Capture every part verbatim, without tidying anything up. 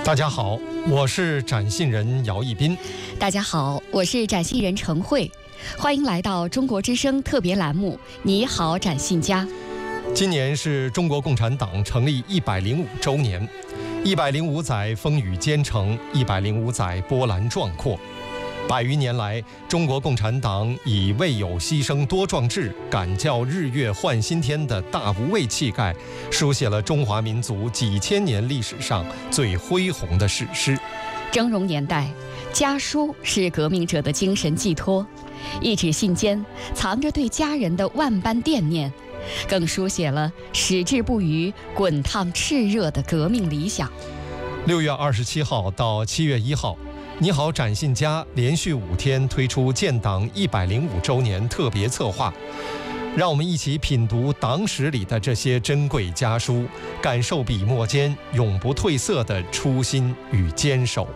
大家好，我是展信人姚一斌。 大家好，我是展信人程慧。欢迎来到中国之声特别栏目《你好，展信家》。 今年是中国共产党成立一百零五周年，一百零五载风雨兼程，一百零五载波澜壮阔。百余年来，中国共产党以“为有牺牲多壮志，敢教日月换新天”的大无畏气概，书写了中华民族几千年历史上最恢宏的史诗。 峥嵘年代，家书是革命者的精神寄托，一纸信间藏着对家人的万般惦念，更书写了矢志不渝、滚烫炽热的革命理想。 六月二十七号到七月一号。你好，展信家连续五天推出建党一百零五周年特别策划，让我们一起品读党史里的这些珍贵家书，感受笔墨间永不褪色的初心与坚守。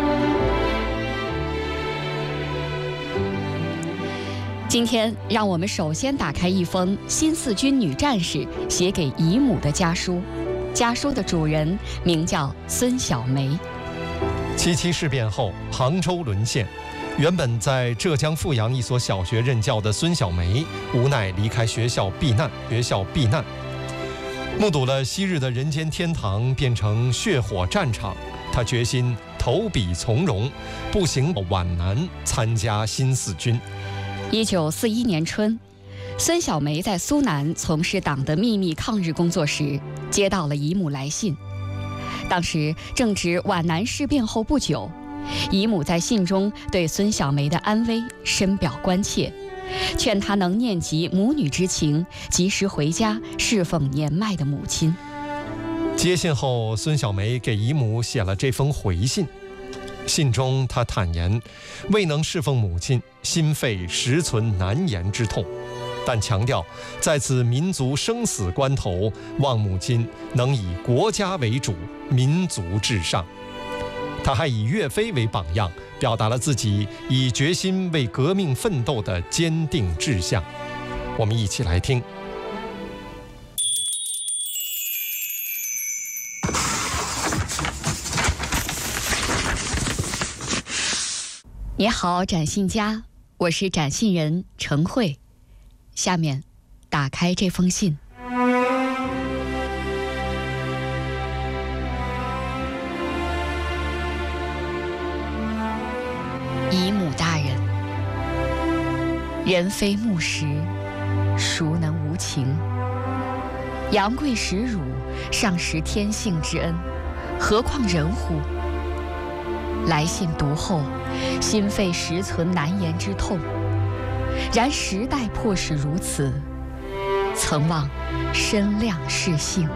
今天，让我们首先打开一封新四军女战士写给姨母的家书，家书的主人名叫孙小梅。 七七事变后，杭州沦陷，原本在浙江富阳一所小学任教的孙小梅，无奈离开学校避难，学校避难，目睹了昔日的人间天堂变成血火战场，她决心投笔从戎，步行皖南，参加新四军。 一九四一年春，孙小梅在苏南从事党的秘密抗日工作时，接到了姨母来信。当时正值皖南事变后不久，姨母在信中对孙小梅的安危深表关切，劝她能念及母女之情，及时回家侍奉年迈的母亲。 接信后，孙小梅给姨母写了这封回信。信中她坦言，未能侍奉母亲，心肺实存难言之痛，但强调在此民族生死关头，望母亲能以国家为主，民族至上。他还以岳飞为榜样，表达了自己以决心为革命奋斗的坚定志向。我们一起来听。 你好，展信家，我是展信人程慧。下面，打开这封信。姨母大人，人非木石，孰能无情？阳贵食辱，尚识天性之恩，何况人乎？来信读后，心肺实存难言之痛。然时代迫使如此，曾望身量适性。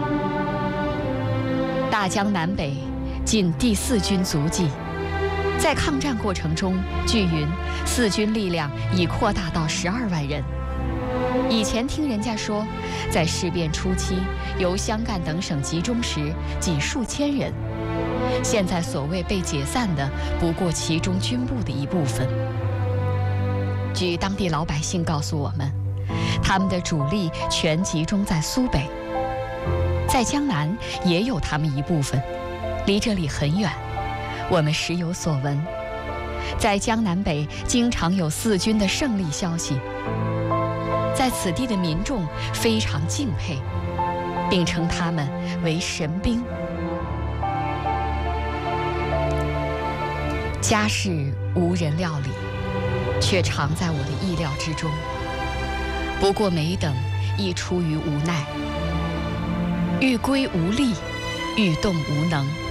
大江南北尽第四军足迹，在抗战过程中，据云四军力量已扩大到十二万人。以前听人家说，在事变初期，由湘赣等省集中时仅数千人，现在所谓被解散的，不过其中军部的一部分。据当地老百姓告诉我们，他们的主力全集中在苏北，在江南也有他们一部分，离这里很远，我们时有所闻。在江南北经常有四军的胜利消息，在此地的民众非常敬佩，并称他们为神兵。家事无人料理，却常在我的意料之中。不过每等亦出于无奈，欲归无力，欲动无能。